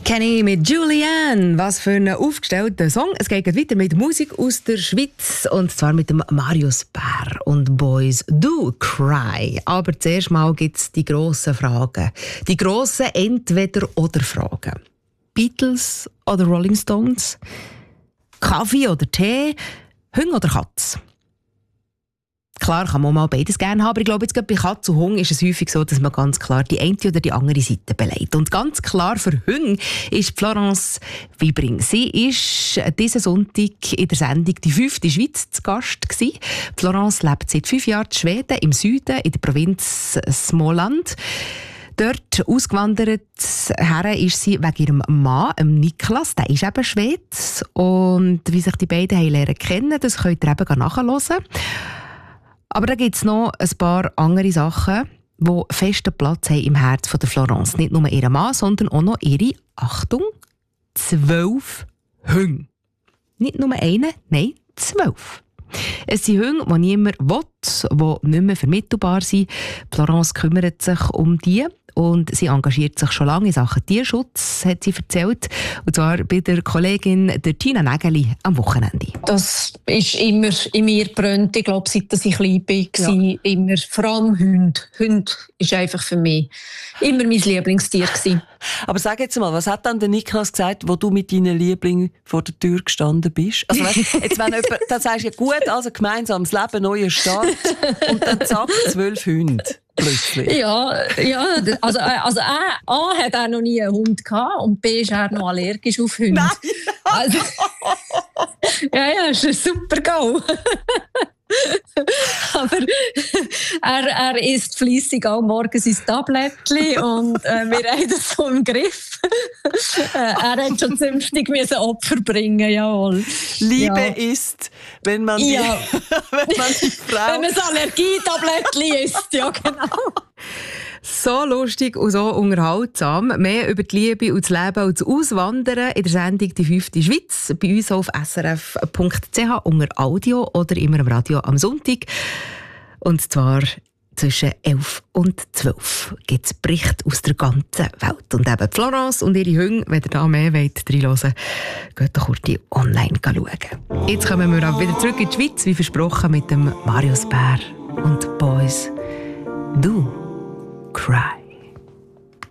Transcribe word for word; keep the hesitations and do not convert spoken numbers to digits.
Kenny mit Julianne. Was für ein aufgestellter Song. Es geht weiter mit Musik aus der Schweiz. Und zwar mit dem Marius Bär und Boys Do Cry. Aber zuerst mal gibt es die grossen Fragen. Die grossen Entweder-oder-Fragen. Beatles oder Rolling Stones? Kaffee oder Tee? Hunde oder Katz? Klar kann man mal beides gerne haben, aber ich glaube, jetzt gerade bei Katz und Hund ist es häufig so, dass man ganz klar die eine oder die andere Seite beleidigt. Und ganz klar für Hunde ist Florence Wibring. Sie war diesen Sonntag in der Sendung «Die fünfte Schweiz» zu Gast gewesen. Florence lebt seit fünf Jahren in Schweden, im Süden, in der Provinz Småland. Dort ausgewandert her ist sie wegen ihrem Mann, Niklas, der ist eben Schwede. Und wie sich die beiden haben lernen kennen, das könnt ihr eben nachhören. Aber da gibt es noch ein paar andere Sachen, die festen Platz haben im Herz von der Florence. Nicht nur ihr Mann, sondern auch noch ihre, Achtung, zwölf Hunde. Nicht nur einen, nein, zwölf. Es sind Hunde, die niemand will, die nicht mehr vermittelbar sind. Florence kümmert sich um die. Und sie engagiert sich schon lange in Sachen Tierschutz, hat sie erzählt. Und zwar bei der Kollegin der Tina Nägeli am Wochenende. Das ist immer in mir brennt. Ich glaube, seit ich klein war, ja. immer, vor allem Hunde. Hunde ist einfach für mich immer mein Lieblingstier gewesen. Aber sag jetzt mal, was hat dann der Niklas gesagt, wo du mit deinen Lieblingen vor der Tür gestanden bist? Also weißt, jetzt wenn jemand, dann sagst du ja gut, also gemeinsames Leben, neuer Start und dann zack, zwölf Hunde. Plötzlich. Ja, ja, also, also A, A hat auch noch nie einen Hund gehabt und B ist er noch allergisch auf Hunde. Nein! Also, ja, ja, ist ein super Go. Aber er, er isst fleissig auch morgens sein Tablettchen und äh, wir haben das so im Griff. äh, er hat schon zünftig müssen Opfer bringen, jawohl. Liebe ja. ist, wenn man die, ja. wenn man die Frau... Wenn man das Allergietablettchen isst, ja genau. So lustig und so unterhaltsam. Mehr über die Liebe und das Leben und das Auswandern in der Sendung «Die fünfte Schweiz» bei uns auf s r f punkt c h unter Audio oder immer im Radio am Sonntag. Und zwar zwischen elf und zwölf gibt es Berichte aus der ganzen Welt. Und eben Florence und ihre Hunde, wenn ihr da mehr wollt, reinhören, geht doch kurz online schauen. Jetzt kommen wir auch wieder zurück in die Schweiz, wie versprochen, mit dem Marius Bär und Boys Do Cry.